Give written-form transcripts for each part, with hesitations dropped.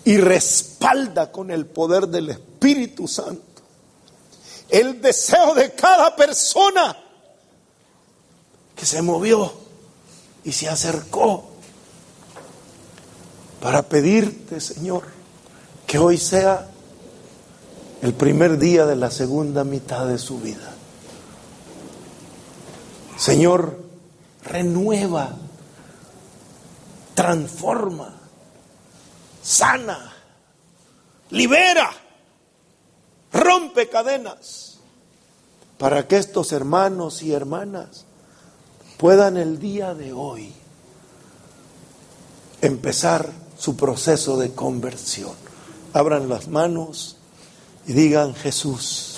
y respalda con el poder del Espíritu Santo el deseo de cada persona que se movió y se acercó para pedirte, Señor, que hoy sea el primer día de la segunda mitad de su vida. Señor, renueva, transforma, sana, libera, rompe cadenas, para que estos hermanos y hermanas puedan el día de hoy empezar su proceso de conversión. Abran las manos y digan: Jesús,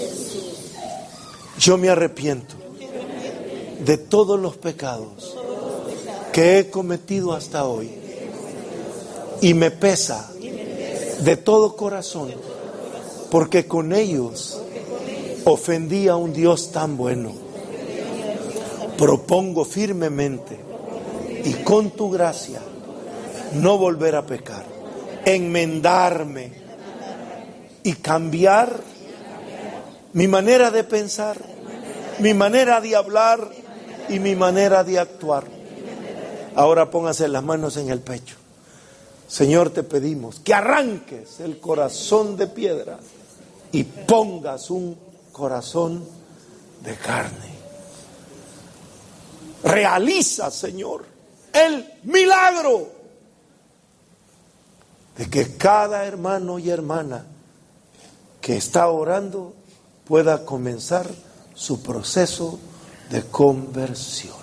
yo me arrepiento de todos los pecados que he cometido hasta hoy, y me pesa de todo corazón, porque con ellos ofendí a un Dios tan bueno. Propongo firmemente y con tu gracia no volver a pecar, enmendarme y cambiar mi manera de pensar, mi manera de hablar y mi manera de actuar. Ahora póngase las manos en el pecho. Señor, te pedimos que arranques el corazón de piedra y pongas un corazón de carne. Realiza, Señor, el milagro de que cada hermano y hermana que está orando pueda comenzar su proceso de conversión.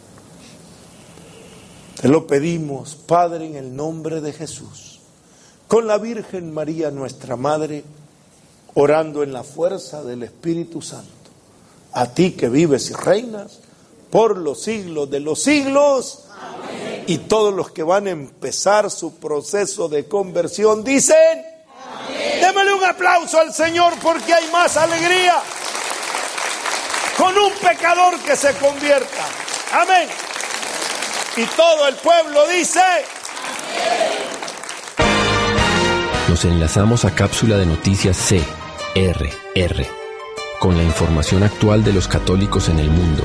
Te lo pedimos, Padre, en el nombre de Jesús, con la Virgen María, nuestra Madre, orando en la fuerza del Espíritu Santo. A ti que vives y reinas por los siglos de los siglos. Amén. Y todos los que van a empezar su proceso de conversión dicen: amén. Démosle un aplauso al Señor, porque hay más alegría con un pecador que se convierta. Amén. Y todo el pueblo dice: amén. Nos enlazamos a Cápsula de Noticias CRR, con la información actual de los católicos en el mundo.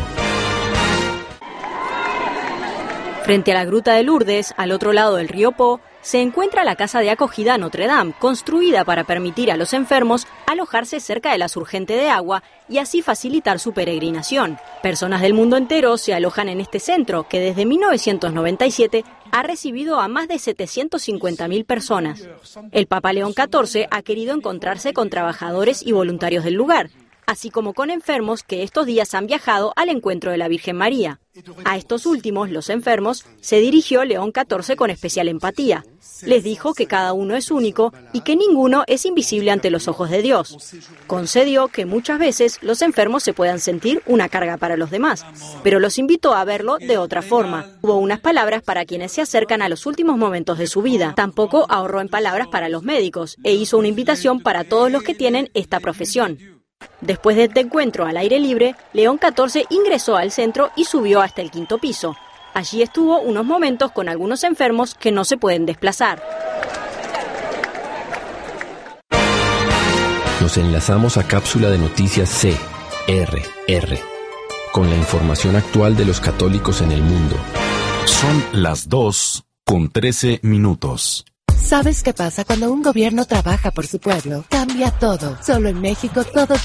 Frente a la Gruta de Lourdes, al otro lado del río Po, se encuentra la casa de acogida Notre Dame, construida para permitir a los enfermos alojarse cerca de la surgente de agua y así facilitar su peregrinación. Personas del mundo entero se alojan en este centro, que desde 1997 ha recibido a más de 750.000 personas. El Papa León XIV ha querido encontrarse con trabajadores y voluntarios del lugar, así como con enfermos que estos días han viajado al encuentro de la Virgen María. A estos últimos, los enfermos, se dirigió León XIV con especial empatía. Les dijo que cada uno es único y que ninguno es invisible ante los ojos de Dios. Concedió que muchas veces los enfermos se puedan sentir una carga para los demás, pero los invitó a verlo de otra forma. Hubo unas palabras para quienes se acercan a los últimos momentos de su vida. Tampoco ahorró en palabras para los médicos e hizo una invitación para todos los que tienen esta profesión. Después de este encuentro al aire libre, León XIV ingresó al centro y subió hasta el 5º piso. Allí estuvo unos momentos con algunos enfermos que no se pueden desplazar. Nos enlazamos a Cápsula de Noticias CRR, con la información actual de los católicos en el mundo. Son las 2:13. ¿Sabes qué pasa cuando un gobierno trabaja por su pueblo? Cambia todo. Solo en México todo